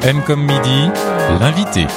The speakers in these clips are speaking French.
M comme midi, l'invité.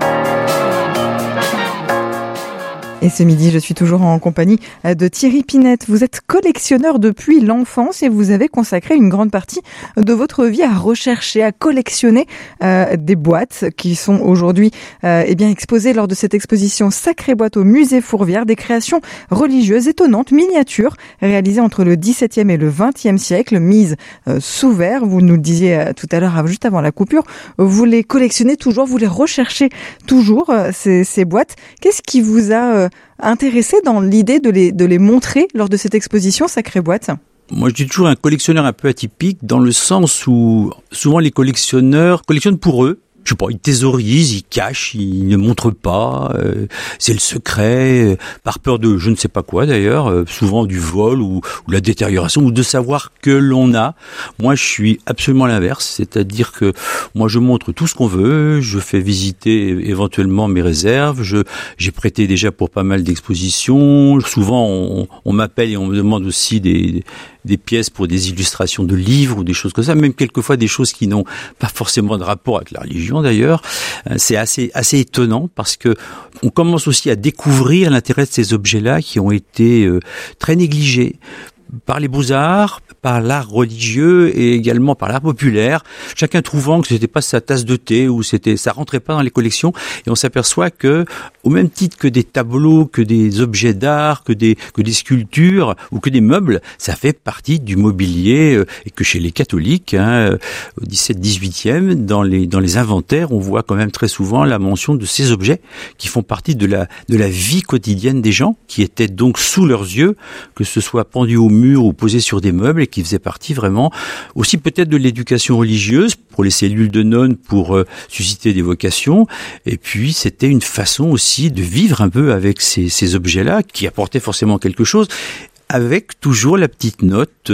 Et ce midi, je suis toujours en compagnie de Thierry Pinette. Vous êtes collectionneur depuis l'enfance et vous avez consacré une grande partie de votre vie à rechercher, à collectionner des boîtes qui sont aujourd'hui exposées lors de cette exposition Sacrée Boîte au musée Fourvière, des créations religieuses étonnantes, miniatures, réalisées entre le XVIIe et le XXe siècle, mises sous verre. Vous nous le disiez tout à l'heure, juste avant la coupure, vous les collectionnez toujours, vous les recherchez toujours, ces boîtes. Qu'est-ce qui vous a intéressé dans l'idée de les montrer lors de cette exposition Sacrée Boîte ? Moi, je dis toujours un collectionneur un peu atypique dans le sens où souvent les collectionneurs collectionnent pour eux. Je sais pas, ils thésaurisent, ils cachent, ils ne montrent pas, c'est le secret, par peur de je ne sais pas quoi d'ailleurs, souvent du vol ou la détérioration ou de savoir que l'on a. Moi, je suis absolument l'inverse, c'est-à-dire que moi je montre tout ce qu'on veut, je fais visiter éventuellement mes réserves, j'ai prêté déjà pour pas mal d'expositions, souvent on m'appelle et on me demande aussi des pièces pour des illustrations de livres ou des choses comme ça, même quelquefois des choses qui n'ont pas forcément de rapport avec la religion d'ailleurs. C'est assez étonnant parce que on commence aussi à découvrir l'intérêt de ces objets-là qui ont été très négligés par les beaux-arts, par l'art religieux et également par l'art populaire, chacun trouvant que c'était pas sa tasse de thé ou ça rentrait pas dans les collections, et on s'aperçoit que au même titre que des tableaux, que des objets d'art, que des sculptures ou que des meubles, ça fait partie du mobilier, et que chez les catholiques, au 17-18e, dans les inventaires, on voit quand même très souvent la mention de ces objets qui font partie de la vie quotidienne des gens, qui étaient donc sous leurs yeux, que ce soit pendus au mur ou posés sur des meubles, et qui faisaient partie vraiment aussi peut-être de l'éducation religieuse pour les cellules de nonnes, pour susciter des vocations. Et puis c'était une façon aussi de vivre un peu avec ces objets-là qui apportaient forcément quelque chose, avec toujours la petite note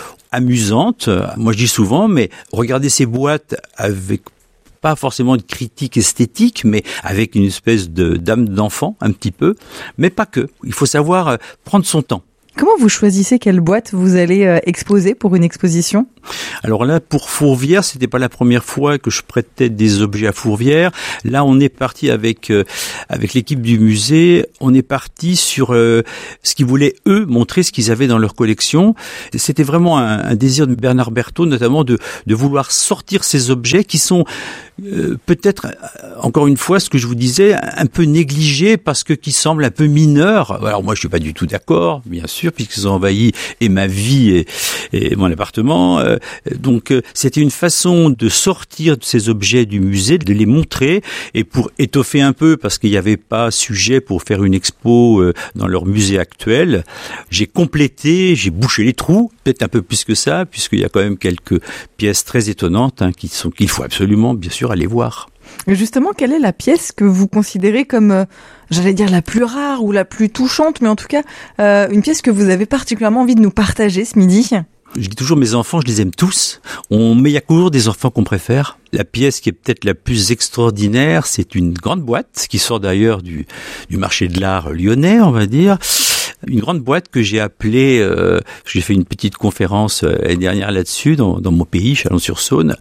amusante. Moi je dis souvent, mais regardez ces boîtes avec pas forcément de critique esthétique, mais avec une espèce d'âme d'enfant un petit peu, mais pas que. Il faut savoir prendre son temps. Comment vous choisissez quelle boîte vous allez exposer pour une exposition ? Alors là, pour Fourvière, c'était pas la première fois que je prêtais des objets à Fourvière. Là, on est parti avec l'équipe du musée. On est parti sur ce qu'ils voulaient eux montrer, ce qu'ils avaient dans leur collection. C'était vraiment un désir de Bernard Berthaud, notamment de vouloir sortir ces objets qui sont peut-être, encore une fois, ce que je vous disais, un peu négligés parce que qui semblent un peu mineurs. Alors moi, je suis pas du tout d'accord, bien sûr, puisqu'ils ont envahi et ma vie et mon appartement. Donc c'était une façon de sortir de ces objets du musée, de les montrer, et pour étoffer un peu, parce qu'il n'y avait pas sujet pour faire une expo dans leur musée actuel, j'ai complété, j'ai bouché les trous, peut-être un peu plus que ça, puisqu'il y a quand même quelques pièces très étonnantes qu'il faut absolument, bien sûr, aller voir. Justement, quelle est la pièce que vous considérez comme, j'allais dire la plus rare ou la plus touchante, mais en tout cas, une pièce que vous avez particulièrement envie de nous partager ce midi ? Je dis toujours, mes enfants, je les aime tous. Mais il y a toujours des enfants qu'on préfère. La pièce qui est peut-être la plus extraordinaire, c'est une grande boîte qui sort d'ailleurs du marché de l'art lyonnais, on va dire. Une grande boîte que j'ai appelée, j'ai fait une petite conférence l'année dernière là-dessus, dans mon pays, Chalon-sur-Saône,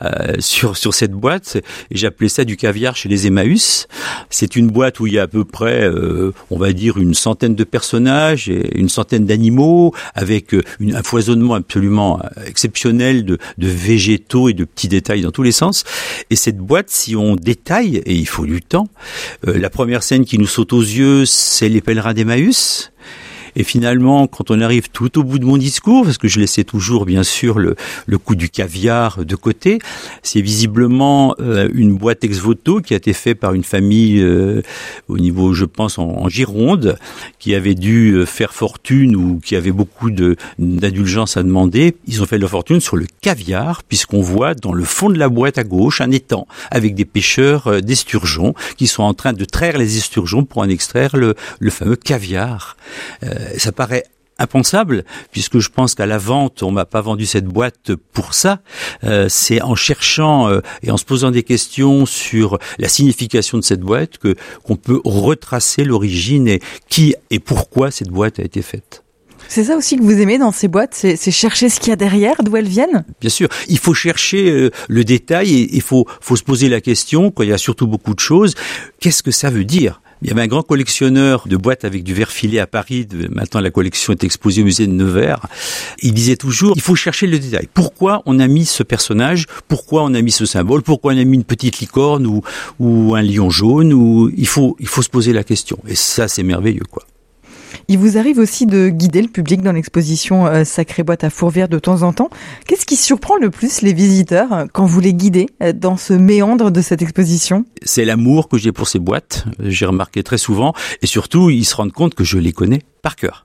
sur cette boîte, et j'ai appelé ça du caviar chez les Emmaüs. C'est une boîte où il y a à peu près, on va dire, une centaine de personnages et une centaine d'animaux, avec un foisonnement absolument exceptionnel de végétaux et de petits détails dans tous les sens. Et cette boîte, si on détaille, et il faut du temps, la première scène qui nous saute aux yeux, c'est les pèlerins d'Emmaüs. Et finalement, quand on arrive tout au bout de mon discours, parce que je laissais toujours, bien sûr, le coup du caviar de côté, c'est visiblement une boîte ex voto qui a été faite par une famille au niveau, je pense, en Gironde, qui avait dû faire fortune ou qui avait beaucoup d'indulgence à demander. Ils ont fait leur fortune sur le caviar, puisqu'on voit dans le fond de la boîte à gauche un étang avec des pêcheurs d'esturgeons qui sont en train de traire les esturgeons pour en extraire le fameux caviar. Ça paraît impensable, puisque je pense qu'à la vente, on m'a pas vendu cette boîte pour ça. C'est en cherchant et en se posant des questions sur la signification de cette boîte qu'on peut retracer l'origine et qui et pourquoi cette boîte a été faite. C'est ça aussi que vous aimez dans ces boîtes, c'est chercher ce qu'il y a derrière, d'où elles viennent? Bien sûr, il faut chercher le détail et il faut se poser la question, quand il y a surtout beaucoup de choses, qu'est-ce que ça veut dire? Il y avait un grand collectionneur de boîtes avec du verre filé à Paris. Maintenant, la collection est exposée au musée de Nevers. Il disait toujours, il faut chercher le détail. Pourquoi on a mis ce personnage? Pourquoi on a mis ce symbole? Pourquoi on a mis une petite licorne ou un lion jaune? Il faut se poser la question. Et ça, c'est merveilleux, quoi. Il vous arrive aussi de guider le public dans l'exposition Sacrée Boîte à Fourvière de temps en temps. Qu'est-ce qui surprend le plus les visiteurs quand vous les guidez dans ce méandre de cette exposition? C'est l'amour que j'ai pour ces boîtes. J'ai remarqué très souvent. Et surtout, ils se rendent compte que je les connais par cœur.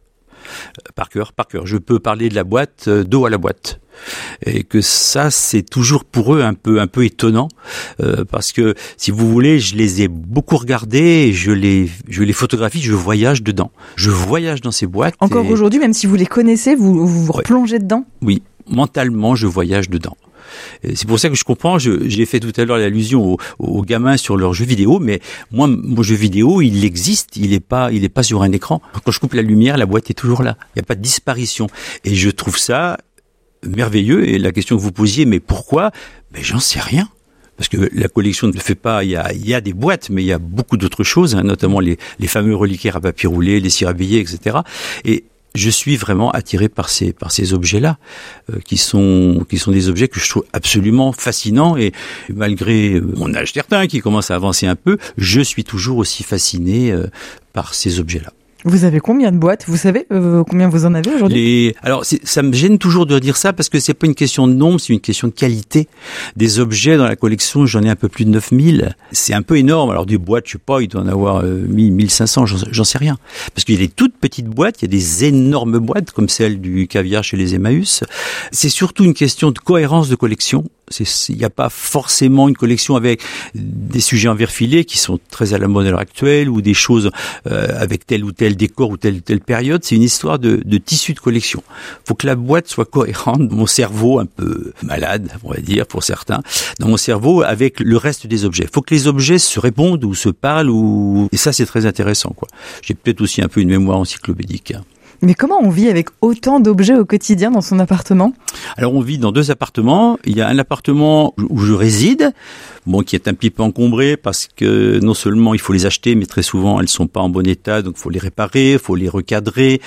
Par cœur. Je peux parler de la boîte dos à la boîte. Et que ça, c'est toujours pour eux un peu étonnant, parce que si vous voulez, je les ai beaucoup regardés, je les photographie, je voyage dedans. Je voyage dans ces boîtes. Encore aujourd'hui, même si vous les connaissez, vous replongez dedans? Oui, mentalement, je voyage dedans. Et c'est pour ça que je comprends, j'ai fait tout à l'heure l'allusion aux gamins sur leurs jeux vidéo, mais moi, mon jeu vidéo, il existe, il est pas sur un écran. Quand je coupe la lumière, la boîte est toujours là. Il n'y a pas de disparition. Et je trouve ça merveilleux. Et la question que vous posiez, mais pourquoi? Mais j'en sais rien. Parce que la collection ne le fait pas, il y a des boîtes, mais il y a beaucoup d'autres choses, notamment les fameux reliquaires à papier roulé, les cires à billets, etc. Et je suis vraiment attiré par ces objets-là, qui sont des objets que je trouve absolument fascinants. Et malgré mon âge certain, qui commence à avancer un peu, je suis toujours aussi fasciné par ces objets-là. Vous avez combien de boîtes? Vous savez combien vous en avez aujourd'hui? Alors, ça me gêne toujours de dire ça parce que c'est pas une question de nombre, c'est une question de qualité. Des objets dans la collection, j'en ai un peu plus de 9000. C'est un peu énorme. Alors, des boîtes, je sais pas, il doit en avoir 1500, j'en sais rien. Parce qu'il y a des toutes petites boîtes, il y a des énormes boîtes comme celle du caviar chez les Emmaüs. C'est surtout une question de cohérence de collection. Il n'y a pas forcément une collection avec des sujets en verre filé qui sont très à la mode à l'heure actuelle ou des choses avec tel ou tel décor ou telle période. C'est une histoire de tissu de collection. Faut que la boîte soit cohérente. Mon cerveau, un peu malade, on va dire pour certains, dans mon cerveau avec le reste des objets. Faut que les objets se répondent ou se parlent et ça c'est très intéressant, quoi. J'ai peut-être aussi un peu une mémoire encyclopédique. Mais comment on vit avec autant d'objets au quotidien dans son appartement? Alors on vit dans 2 appartements. Il y a un appartement où je réside, qui est un petit peu encombré parce que non seulement il faut les acheter, mais très souvent elles sont pas en bon état, donc faut les réparer, faut les recadrer,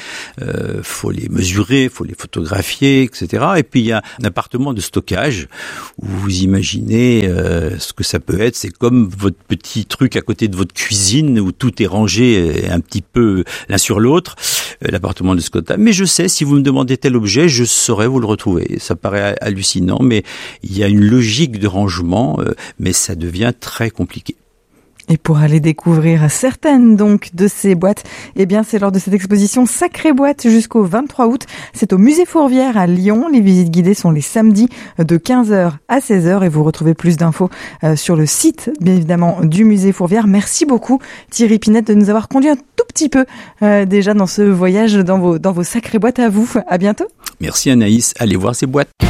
faut les mesurer, faut les photographier, etc. Et puis il y a un appartement de stockage où vous imaginez ce que ça peut être. C'est comme votre petit truc à côté de votre cuisine où tout est rangé un petit peu l'un sur l'autre. L'appartement de Scotta. Mais je sais, si vous me demandez tel objet, je saurais vous le retrouver. Ça paraît hallucinant, mais il y a une logique de rangement, mais ça devient très compliqué. Et pour aller découvrir certaines donc de ces boîtes, c'est lors de cette exposition Sacrée Boîte jusqu'au 23 août. C'est au musée Fourvière à Lyon. Les visites guidées sont les samedis de 15h à 16h et vous retrouvez plus d'infos sur le site, bien évidemment, du musée Fourvière. Merci beaucoup Thierry Pinette de nous avoir conduit un tout petit peu déjà dans ce voyage dans vos Sacrées Boîtes à vous. À bientôt. Merci Anaïs. Allez voir ces boîtes.